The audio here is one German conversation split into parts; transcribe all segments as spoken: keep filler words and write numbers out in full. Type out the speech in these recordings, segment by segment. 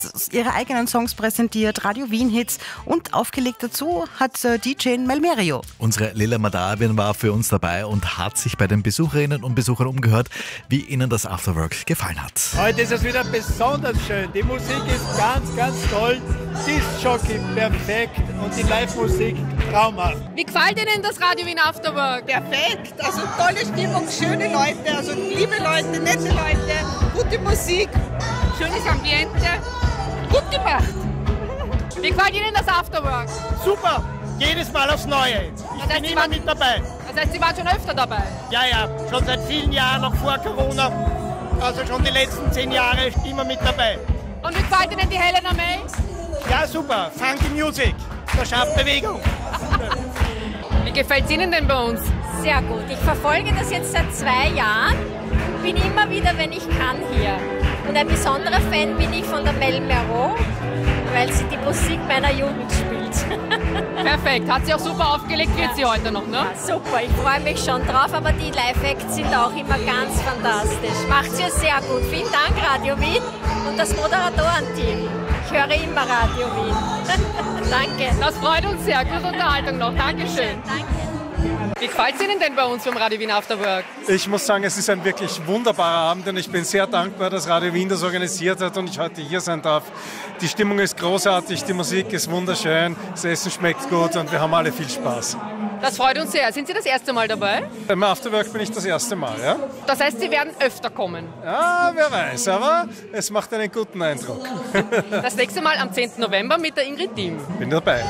ihre eigenen Songs präsentiert, Radio Wien Hits und aufgelegt dazu hat äh, D J Melmerio. Unsere Lila Madavien war für uns dabei und hat sich bei den Besucherinnen und Besuchern umgehört, wie ihnen das Afterwork gefallen hat. Heute ist es wieder besonders schön. Die Musik ist ganz, ganz toll. Disc-Jockey perfekt und die Live-Musik traumhaft. Wie gefällt Ihnen das Radio Wien Afterwork? Perfekt, also tolle Stimmung, schöne Leute, also liebe Leute, nette Leute, gute Musik, Schönes Ambiente. gut gemacht. Wie gefällt Ihnen das Afterwork? Super, jedes Mal aufs Neue. Ich Das heißt, bin Sie immer waren- mit dabei. Das heißt, Sie waren schon öfter dabei. Ja, ja, schon seit vielen Jahren, noch vor Corona. Also schon die letzten zehn Jahre immer mit dabei. Und wie gefällt Ihnen die Helena May? Ja, super, Funky Music, das schafft Bewegung. Wie gefällt es Ihnen denn bei uns? Sehr gut. Ich verfolge das jetzt seit zwei Jahren. Bin immer wieder, wenn ich kann, hier. Und ein besonderer Fan bin ich von der Mel Mero, weil sie die Musik meiner Jugend spielt. Perfekt. Hat sie auch super aufgelegt, wird sie heute noch, ne? Ja, super, ich freue mich schon drauf, aber die Live-Acts sind auch immer ganz fantastisch. Macht sie sehr gut. Vielen Dank, Radio Wien und das Moderatorenteam. Ich höre immer Radio Wien. Danke. Das freut uns sehr. Gute Unterhaltung noch. Dankeschön. Danke. Wie gefällt es Ihnen denn bei uns beim Radio Wien Afterwork? Ich muss sagen, es ist ein wirklich wunderbarer Abend und ich bin sehr dankbar, dass Radio Wien das organisiert hat und ich heute hier sein darf. Die Stimmung ist großartig, die Musik ist wunderschön, das Essen schmeckt gut und wir haben alle viel Spaß. Das freut uns sehr. Sind Sie das erste Mal dabei? Beim Afterwork bin ich das erste Mal, ja? Das heißt, Sie werden öfter kommen. Ja, wer weiß, aber es macht einen guten Eindruck. Das nächste Mal am zehnten November mit der Ingrid Diem. Bin dabei.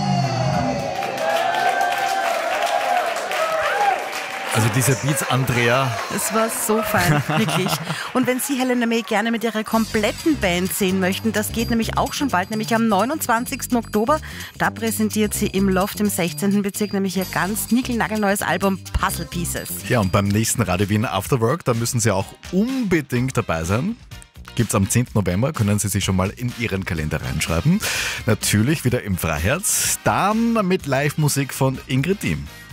Also diese Beats, Andrea. Es war so fein, wirklich. Und wenn Sie Helena May gerne mit ihrer kompletten Band sehen möchten, das geht nämlich auch schon bald, nämlich am neunundzwanzigsten Oktober. Da präsentiert sie im Loft im sechzehnten Bezirk nämlich ihr ganz niegelnagelneues Album Puzzle Pieces. Ja, und beim nächsten Radio Wien Afterwork, da müssen Sie auch unbedingt dabei sein. Gibt's am zehnten November, können Sie sich schon mal in Ihren Kalender reinschreiben. Natürlich wieder im Freiherz, dann mit Live-Musik von Ingrid Diem.